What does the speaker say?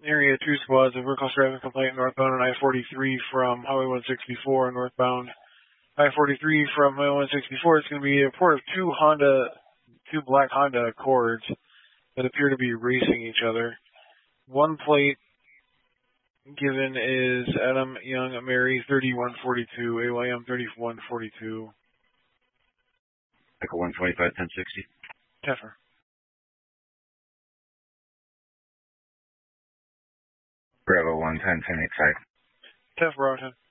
Area 2 squads of reckless driving complaint northbound on I-43 from Highway 164 northbound I-43 from Highway 164. It's going to be a report of two black Honda Accords that appear to be racing each other. One plate given is Adam Young Mary 3142, AYM 3142. Echo 125, 1060. Teffer. Bravo 110, 1085. Tef Broughton.